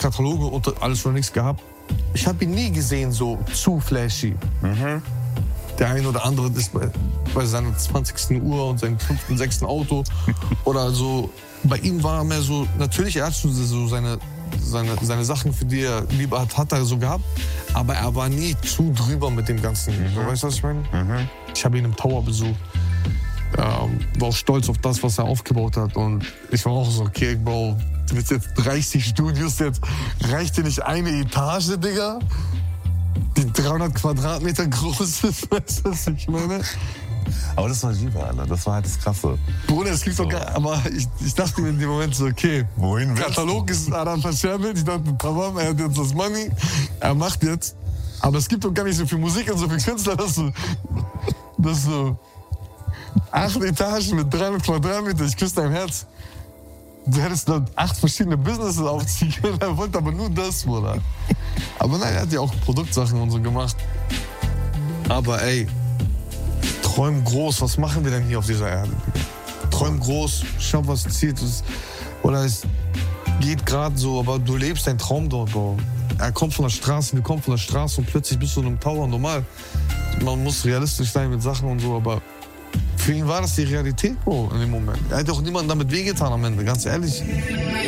Kataloge und alles schon nichts gehabt. Ich habe ihn nie gesehen so zu flashy. Der eine oder andere ist bei seiner 20. Uhr und seinem 5., 6. Auto oder so. Bei ihm war er mehr so, natürlich, er hat schon so seine Sachen, für die er lieber hat er so gehabt, aber er war nie zu drüber mit dem Ganzen. So, weißt du, was ich meine? Ich habe ihn im Tower besucht. War auch stolz auf das, was er aufgebaut hat. Und ich war auch so, okay, Bro, du willst jetzt 30 Studios, jetzt reicht dir nicht eine Etage, Digga? Die 300 Quadratmeter groß ist, weißt du, was ich meine? Aber das war Jiva, Alter. Das war halt das Krasse. Bruder, es gibt doch gar... Aber ich dachte mir in dem Moment so, okay, wohin willst du? Katalog ist Adam verscherbelt. Ich dachte, tamam, er hat jetzt das Money, er macht jetzt. Aber es gibt doch gar nicht so viel Musik und so viel Künstler, dass so 8 Etagen mit 300 Quadratmeter, ich küsse dein Herz. Du hättest dann 8 verschiedene Businesses aufziehen können. Er wollte aber nur das, Bruder. Aber nein, er hat ja auch Produktsachen und so gemacht. Aber ey, träum groß. Was machen wir denn hier auf dieser Erde? Träum groß, schau, was zieht. Oder es geht gerade so, aber du lebst deinen Traum dort, Bro. Er kommt von der Straße, wir kommen von der Straße und plötzlich bist du in einem Tower. Normal, man muss realistisch sein mit Sachen und so, aber für ihn war das die Realität, Bro, in dem Moment. Er hat auch niemandem damit wehgetan am Ende, ganz ehrlich.